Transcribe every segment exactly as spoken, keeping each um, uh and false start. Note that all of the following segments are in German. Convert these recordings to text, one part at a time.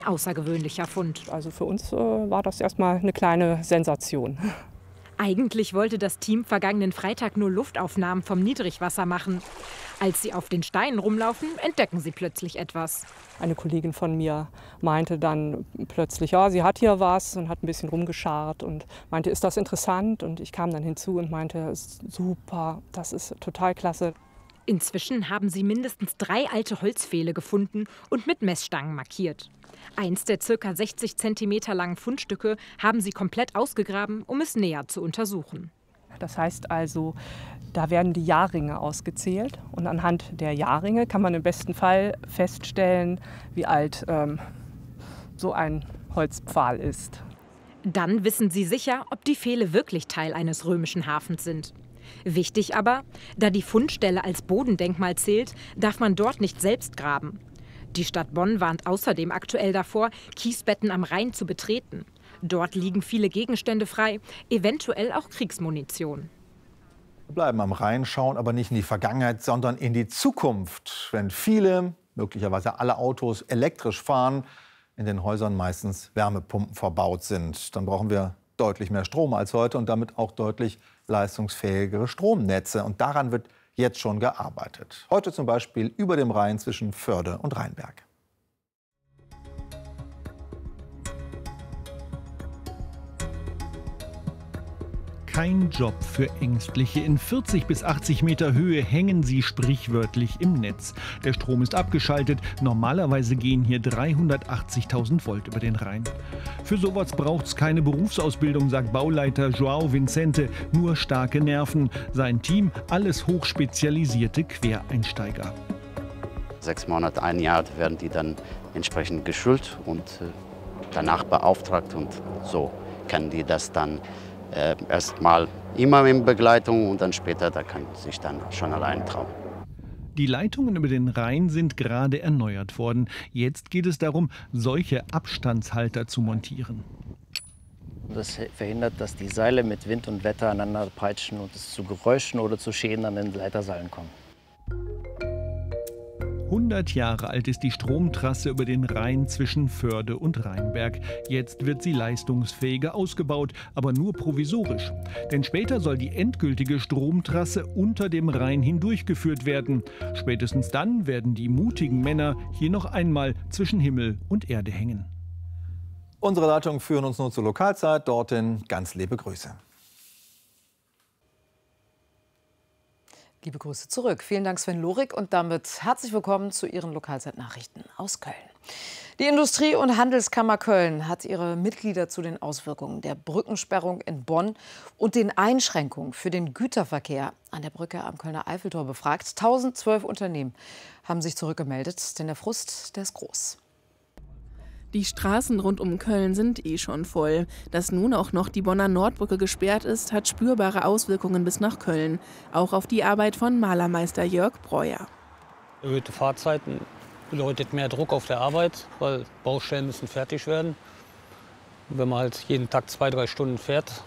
Außergewöhnlicher Fund. Also für uns äh, war das erstmal eine kleine Sensation. Eigentlich wollte das Team vergangenen Freitag nur Luftaufnahmen vom Niedrigwasser machen. Als sie auf den Steinen rumlaufen, entdecken sie plötzlich etwas. Eine Kollegin von mir meinte dann plötzlich, ja, sie hat hier was und hat ein bisschen rumgescharrt und meinte, ist das interessant? Und ich kam dann hinzu und meinte, super, das ist total klasse. Inzwischen haben sie mindestens drei alte Holzpfähle gefunden und mit Messstangen markiert. Eins der ca. sechzig Zentimeter langen Fundstücke haben sie komplett ausgegraben, um es näher zu untersuchen. Das heißt also, da werden die Jahrringe ausgezählt und anhand der Jahrringe kann man im besten Fall feststellen, wie alt ähm, so ein Holzpfahl ist. Dann wissen sie sicher, ob die Pfähle wirklich Teil eines römischen Hafens sind. Wichtig aber, da die Fundstelle als Bodendenkmal zählt, darf man dort nicht selbst graben. Die Stadt Bonn warnt außerdem aktuell davor, Kiesbetten am Rhein zu betreten. Dort liegen viele Gegenstände frei, eventuell auch Kriegsmunition. Wir bleiben am Rhein, schauen aber nicht in die Vergangenheit, sondern in die Zukunft. Wenn viele, möglicherweise alle Autos elektrisch fahren, in den Häusern meistens Wärmepumpen verbaut sind, dann brauchen wir deutlich mehr Strom als heute und damit auch deutlich leistungsfähigere Stromnetze. Und daran wird jetzt schon gearbeitet. Heute zum Beispiel über dem Rhein zwischen Förde und Rheinberg. Kein Job für Ängstliche. In vierzig bis achtzig Meter Höhe hängen sie sprichwörtlich im Netz. Der Strom ist abgeschaltet. Normalerweise gehen hier dreihundertachtzigtausend Volt über den Rhein. Für sowas braucht es keine Berufsausbildung, sagt Bauleiter João Vicente. Nur starke Nerven. Sein Team, alles hochspezialisierte Quereinsteiger. Sechs Monate, ein Jahr werden die dann entsprechend geschult und danach beauftragt. Und so können die das dann Äh, erstmal immer in Begleitung und dann später, da kann sich dann schon allein trauen. Die Leitungen über den Rhein sind gerade erneuert worden. Jetzt geht es darum, solche Abstandshalter zu montieren. Das verhindert, dass die Seile mit Wind und Wetter aneinander peitschen und es zu Geräuschen oder zu Schäden an den Leiterseilen kommt. hundert Jahre alt ist die Stromtrasse über den Rhein zwischen Förde und Rheinberg. Jetzt wird sie leistungsfähiger ausgebaut, aber nur provisorisch. Denn später soll die endgültige Stromtrasse unter dem Rhein hindurchgeführt werden. Spätestens dann werden die mutigen Männer hier noch einmal zwischen Himmel und Erde hängen. Unsere Leitungen führen uns nun zur Lokalzeit. Dorthin ganz liebe Grüße. Liebe Grüße zurück. Vielen Dank, Sven Lorik. Und damit herzlich willkommen zu Ihren Lokalzeit-Nachrichten aus Köln. Die Industrie- und Handelskammer Köln hat ihre Mitglieder zu den Auswirkungen der Brückensperrung in Bonn und den Einschränkungen für den Güterverkehr an der Brücke am Kölner Eiffeltor befragt. tausendzwölf Unternehmen haben sich zurückgemeldet, denn der Frust, der ist groß. Die Straßen rund um Köln sind eh schon voll. Dass nun auch noch die Bonner Nordbrücke gesperrt ist, hat spürbare Auswirkungen bis nach Köln. Auch auf die Arbeit von Malermeister Jörg Breuer. Erhöhte Fahrzeiten bedeutet mehr Druck auf der Arbeit, weil Baustellen müssen fertig werden. Und wenn man halt jeden Tag zwei, drei Stunden fährt,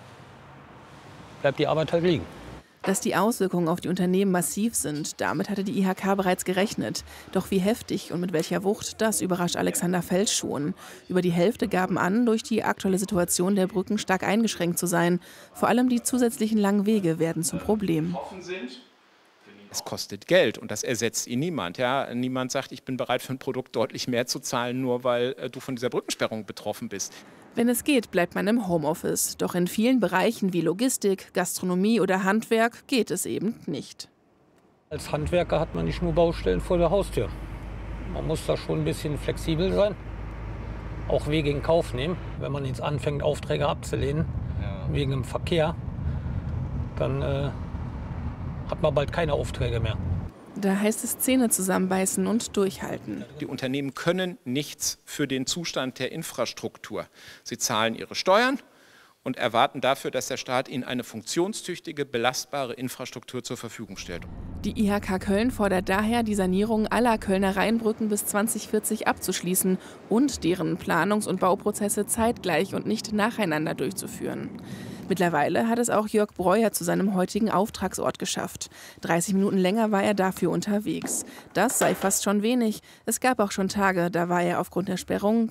bleibt die Arbeit halt liegen. Dass die Auswirkungen auf die Unternehmen massiv sind, damit hatte die I H K bereits gerechnet. Doch wie heftig und mit welcher Wucht, das überrascht Alexander Felsch schon. Über die Hälfte gaben an, durch die aktuelle Situation der Brücken stark eingeschränkt zu sein. Vor allem die zusätzlichen langen Wege werden zum Problem. Es kostet Geld und das ersetzt ihn niemand. Ja? Niemand sagt, ich bin bereit für ein Produkt deutlich mehr zu zahlen, nur weil äh, du von dieser Brückensperrung betroffen bist. Wenn es geht, bleibt man im Homeoffice. Doch in vielen Bereichen wie Logistik, Gastronomie oder Handwerk geht es eben nicht. Als Handwerker hat man nicht nur Baustellen vor der Haustür. Man muss da schon ein bisschen flexibel sein, auch Wege in Kauf nehmen. Wenn man jetzt anfängt, Aufträge abzulehnen, ja, wegen dem Verkehr, dann äh, hat man bald keine Aufträge mehr. Da heißt es Zähne zusammenbeißen und durchhalten. Die Unternehmen können nichts für den Zustand der Infrastruktur. Sie zahlen ihre Steuern und erwarten dafür, dass der Staat ihnen eine funktionstüchtige, belastbare Infrastruktur zur Verfügung stellt. Die I H K Köln fordert daher, die Sanierung aller Kölner Rheinbrücken bis zwanzig vierzig abzuschließen und deren Planungs- und Bauprozesse zeitgleich und nicht nacheinander durchzuführen. Mittlerweile hat es auch Jörg Breuer zu seinem heutigen Auftragsort geschafft. dreißig Minuten länger war er dafür unterwegs. Das sei fast schon wenig. Es gab auch schon Tage, da war er aufgrund der Sperrung